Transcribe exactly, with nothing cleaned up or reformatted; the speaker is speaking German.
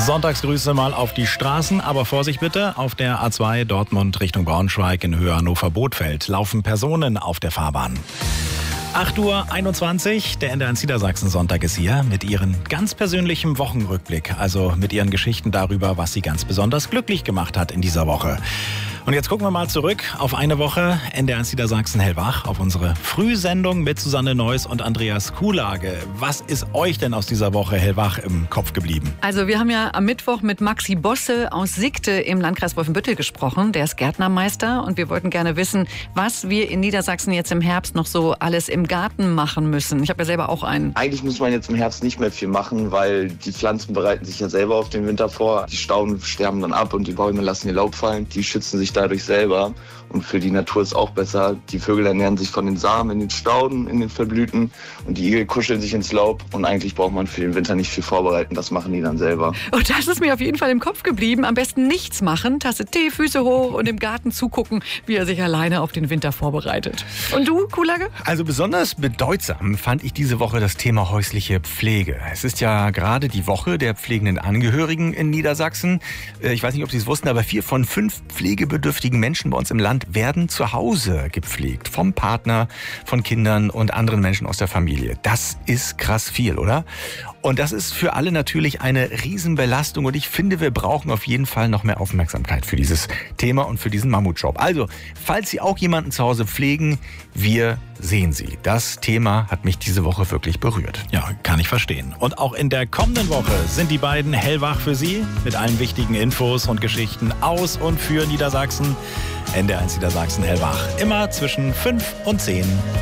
Sonntagsgrüße mal auf die Straßen, aber Vorsicht bitte, auf der A zwei Dortmund Richtung Braunschweig in Höhe Hannover-Bothfeld laufen Personen auf der Fahrbahn. acht Uhr einundzwanzig, der N D R eins Niedersachsen-Sonntag ist hier mit ihrem ganz persönlichen Wochenrückblick, also mit ihren Geschichten darüber, was sie ganz besonders glücklich gemacht hat in dieser Woche. Und jetzt gucken wir mal zurück auf eine Woche N D R eins Niedersachsen-Hellwach, auf unsere Frühsendung mit Susanne Neuss und Andreas Kuhlage. Was ist euch denn aus dieser Woche Hellwach im Kopf geblieben? Also wir haben ja am Mittwoch mit Maxi Bosse aus Siegte im Landkreis Wolfenbüttel gesprochen. Der ist Gärtnermeister und wir wollten gerne wissen, was wir in Niedersachsen jetzt im Herbst noch so alles im Garten machen müssen. Ich habe ja selber auch einen. Eigentlich muss man jetzt im Herbst nicht mehr viel machen, weil die Pflanzen bereiten sich ja selber auf den Winter vor. Die Stauden sterben dann ab und die Bäume lassen ihr Laub fallen. Die schützen sich dadurch selber. Und für die Natur ist auch besser. Die Vögel ernähren sich von den Samen in den Stauden, in den Verblüten. Und die Igel kuscheln sich ins Laub. Und eigentlich braucht man für den Winter nicht viel vorbereiten. Das machen die dann selber. Und das ist mir auf jeden Fall im Kopf geblieben. Am besten nichts machen, Tasse Tee, Füße hoch und im Garten zugucken, wie er sich alleine auf den Winter vorbereitet. Und du, Kuhlage? Also besonders bedeutsam fand ich diese Woche das Thema häusliche Pflege. Es ist ja gerade die Woche der pflegenden Angehörigen in Niedersachsen. Ich weiß nicht, ob Sie es wussten, aber vier von fünf pflegebedürftigen Menschen bei uns im Land werden zu Hause gepflegt. Vom Partner, von Kindern und anderen Menschen aus der Familie. Das ist krass viel, oder? Und das ist für alle natürlich eine Riesenbelastung. Und ich finde, wir brauchen auf jeden Fall noch mehr Aufmerksamkeit für dieses Thema und für diesen Mammutjob. Also, falls Sie auch jemanden zu Hause pflegen, wir sehen Sie. Das Thema hat mich diese Woche wirklich berührt. Ja, kann ich verstehen. Und auch in der kommenden Woche sind die beiden hellwach für Sie mit allen wichtigen Infos und Geschichten aus und für Niedersachsen. N D R eins Niedersachsen hellwach. Immer zwischen fünf und zehn.